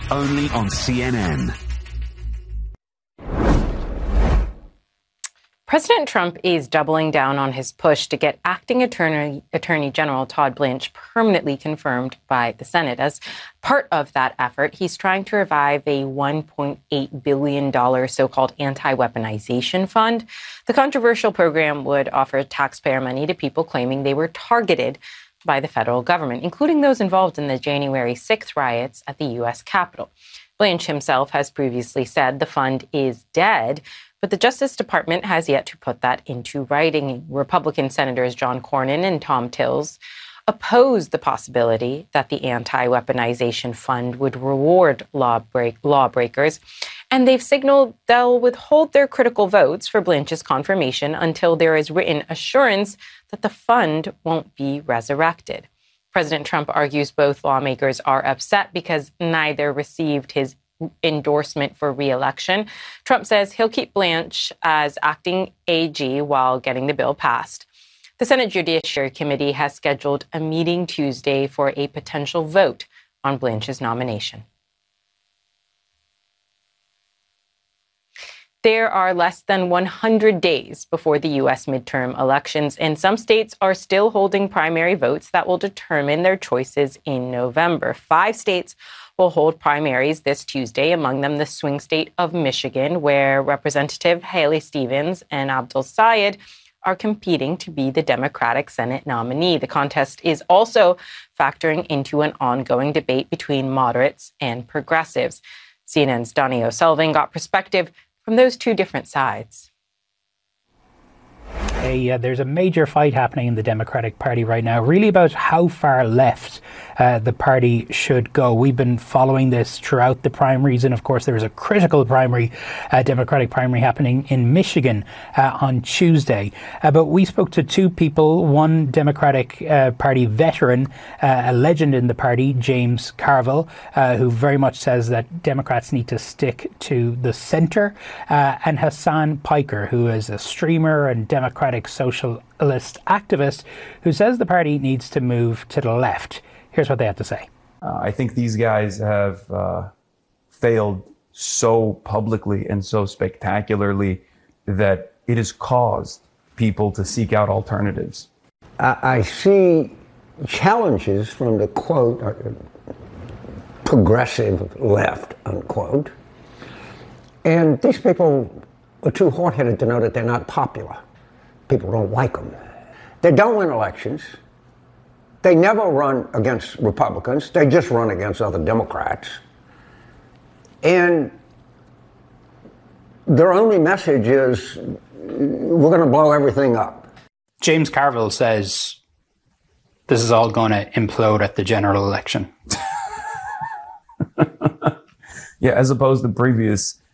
only on CNN. President Trump is doubling down on his push to get acting Attorney General Todd Blanche permanently confirmed by the Senate. As part of that effort, he's trying to revive a $1.8 billion so-called anti-weaponization fund. The controversial program would offer taxpayer money to people claiming they were targeted by the federal government, including those involved in the January 6th riots at the U.S. Capitol. Blanche himself has previously said the fund is dead, but the Justice Department has yet to put that into writing. Republican Senators John Cornyn and Thom Tillis opposed the possibility that the anti-weaponization fund would reward lawbreakers, and they've signaled they'll withhold their critical votes for Blanche's confirmation until there is written assurance that the fund won't be resurrected. President Trump argues both lawmakers are upset because neither received his endorsement for re-election. Trump says he'll keep Blanche as acting AG while getting the bill passed. The Senate Judiciary Committee has scheduled a meeting Tuesday for a potential vote on Blanche's nomination. There are less than 100 days before the U.S. midterm elections, and some states are still holding primary votes that will determine their choices in November. 5 states will hold primaries this Tuesday, among them the swing state of Michigan, where Representative Haley Stevens and Abdul Sayed are competing to be the Democratic Senate nominee. The contest is also factoring into an ongoing debate between moderates and progressives. CNN's Donnie O'Sullivan got perspective from those two different sides. There's a major fight happening in the Democratic Party right now, really about how far left the party should go. We've been following this throughout the primaries, and of course there is a critical primary, Democratic primary happening in Michigan on Tuesday. But we spoke to 2 people, one Democratic Party veteran, a legend in the party, James Carville, who very much says that Democrats need to stick to the centre, and Hasan Piker, who is a streamer and Democratic socialist activist, who says the party needs to move to the left. Here's what they had to say. I think these guys have failed so publicly and so spectacularly that it has caused people to seek out alternatives. I see challenges from the quote, progressive left, unquote. And these people are too hard-headed to know that they're not popular. People don't like them. They don't win elections. They never run against Republicans. They just run against other Democrats. And their only message is, we're going to blow everything up. James Carville says this is all going to implode at the general election. Yeah, as opposed to previous